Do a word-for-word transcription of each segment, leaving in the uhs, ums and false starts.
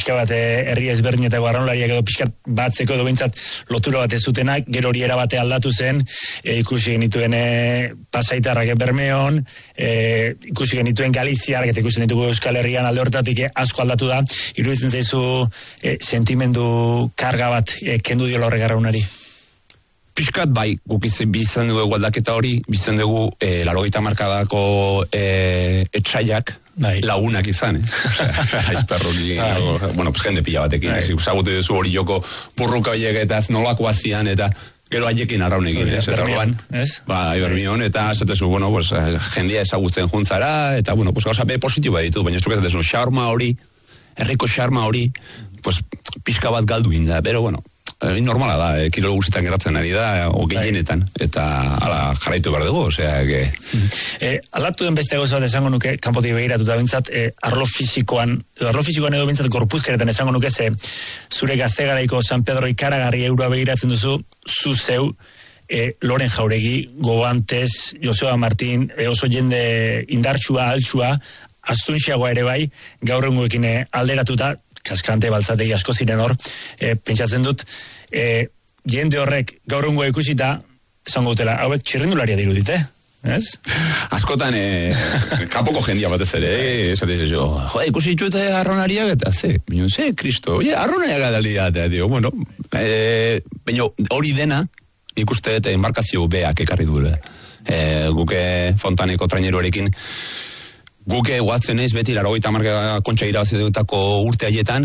pixka bat herri ezberdinetako arraunlariak edo pixkat batzeko edo behintzat lotura bat ez zutenak, gero hori erabate aldatu zen, e, ikusi genituen e, Pasaitarrak Bermeon, e, ikusi genituen Galiziarrak eta ikusi genitugu Euskal Herrian alde horretatik e, asko aldatu da, iruditzen zaizu e, sentimendu karga bat e, kendu diola horrek arraunari. Piskat bai, guk bizan dugu aldaketa hori, bizan dugu e, larogeita markadako e, etxaiak bai. Lagunak izan, eh? Aizperroki, bueno, pues jende pila batekin, bai. Usagutu duzu hori joko burruka horiek eta nolako azian, eta gero haiekin arraunekin, ez? Eta orduan, bai, Bermion, eta esatezu, bueno, pues, jendea ezagutzen juntzara, eta, bueno, pues, gauza be positiboa ditu, baina zuk esatezu, xarma hori, herriko xarma hori, pues, pixka bat galdu inda, pero, bueno, normala da, eh, kirol guztietan geratzen ari da, o gehienetan, eta ala jarraitu behar dugu, osea, que... Eh, aldatu den beste gauza bat esango nuke, kanpotik begiratuta bintzat, eh, arlo fisikoan, arlo fisikoan edo bintzat gorpuzkeretan esango nuke, ze zure gaztegaraiko San Pedro ikaragarri eurua begiratzen duzu, zu zeu, eh, Loren Jauregi, Goantes, Joseba Martin, eh, oso jende indartsua, altxua, astunxiagoa ere bai, gaur egungoekin eh, alderatuta, kaskante baltzategi asko ziren hor, e, pentsatzen dut, e, jende horrek gaur egungo ikusita, esango dutela, hauek txirrindularia dirudite, ez? Askotan, e, kapoko jendia batez ere, eh? Esatez jo, jo, ikusi ditute arraunariak, eta ze, bino, ze, kristo, oie, arraunariak adalia, eta digo, bueno, e, bino, hori dena, ikuste eta embarkazio beak ekarri duela. E, guke Fontaneko traineruarekin, guke guatzen ez beti larogeita marka kontxa irabazi dutako urte haietan,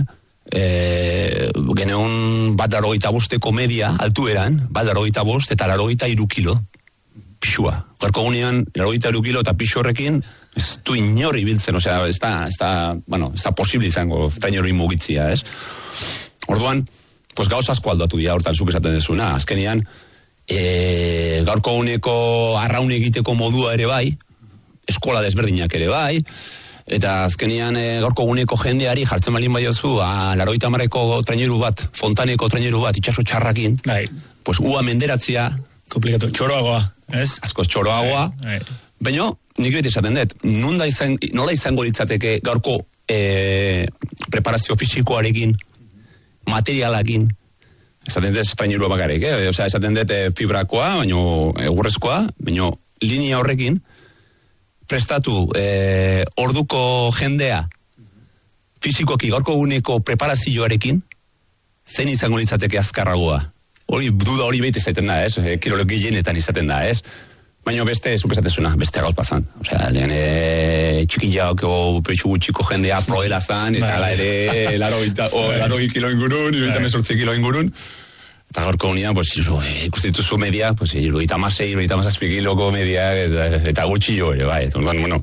e, geneun bat larogeita bosteko media altueran, bat larogeita bost eta larogeita iru kilo pixua. Garko gunean, larogeita iru kilo eta pixu horrekin, ez du inori biltzen, osea, ez da, ez da, bueno, ez da posible izango traineru mugitzia, ez? Orduan, pues gauz asko aldatu dira, hortan zuk esaten dezuna, azkenean, e, gaurko guneko arraun egiteko modua ere bai, eskola desberdinak ere bai, eta azkenian e, gaurko guneko jendeari jartzen balin baiozu, a larogeita hamarreko traineru bat, Fontaneko traineru bat, itxaso txarrakin, bai. Pues ua menderatzia, komplikatu, txoroagoa, ez? Askoz txoroagoa, bai, bai. Baina, nik beti esaten dut, nunda izan, nola izango litzateke gaurko e, preparazio fisikoarekin, materialakin, esaten dut trainerua bakarrik, eh? Osea, esaten dut e, fibrakoa, baina egurrezkoa, baina linea horrekin, prestatu eh, orduko jendea fizikoki gaurko guneko preparazioarekin zen izango litzateke azkarragoa. Hori duda hori behit izaten da, ez? E, kirolok gehienetan izaten da, ez? Baina beste, zuk esatezuna, beste gauz pasan. Osea, lehen e, txikiago pretxu gutxiko jendea proela zan, eta la ere laroi kilo ingurun, iruita mesortzi kilo ingurun. Eta gaurko unian, pues, ikustituzu media, pues, iruita masei, iruita masazpi kiloko media, eta, eta gutxi jo ere, bai. Entonces, bueno,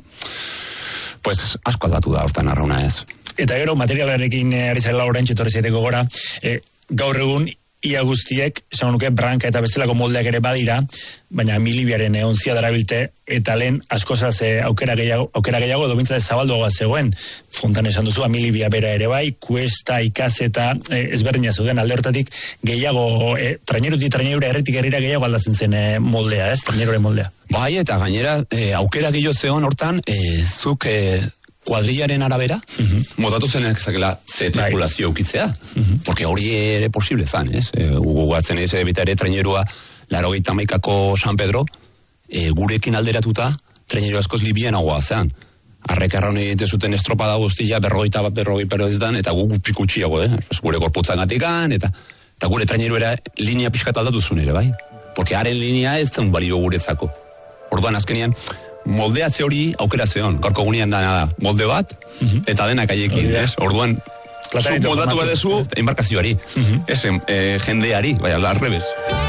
pues, asko aldatu da, hortan arrauna ez. Eta gero, materialarekin eh, ari zaila orain txetorri zaiteko gora, eh, gaur egun, ia guztiek, esan nuke, branka eta bestelako moldeak ere badira, baina milibiaren onzia darabilte, eta lehen askozaz eh, aukera gehiago, aukera gehiago, edo bintzat zabalduagoa zegoen. Fontan esan duzu, milibia bera ere bai, kuesta, ikaseta, eh, ezberdina zeuden alde hortatik, gehiago, eh, trainerutik trainerura erretik herrira gehiago aldatzen zen eh, moldea, ez, trainerure moldea. Bai, eta gainera, eh, aukera gehiago zegoen hortan, eh, zuk... Eh, kuadrilaren arabera, uh-huh. modatu zenak zakela ze tripulazio ukitzea, uh-huh. porque hori ere posible zan, ez? E, gugatzen ez, bita ere trainerua larogeita hamaikako San Pedro, e, gurekin alderatuta, traineru askoz libianagoa zean. Arrek arraun egite zuten estropada guztia, berrogeita bat, berrogei periodetan, eta gu pikutxiago, eh? Gure gorputzan gatikan, eta, eta gure traineru era linea pixkat aldatu zuen ere, bai? Porque haren linea ez zen balio guretzako. Orduan, azkenean, moldeatze hori aukera zeon, gaurko gunean da nada, molde bat, uh-huh. eta denak aiekin, oh, ez? Orduan, zuk moldatu badezu, embarkazioari, uh-huh. ez, eh, jendeari, bai, al revés.